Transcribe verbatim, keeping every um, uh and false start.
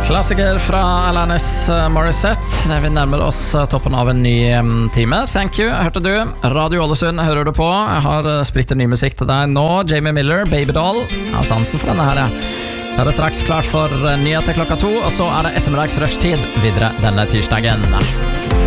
Klassiker fra Alanis Morissette. Vi nærmer oss toppen av en ny time. Thank you, hørte du. Radio Ålesund hører du på. Jeg har splitter ny musikk til deg nå. Jamie Miller, Baby Doll. Jeg har sansen for denne her. Så er det straks klart for nyheter klokka to, og så er det ettermiddags rushtid videre denne tirsdagen.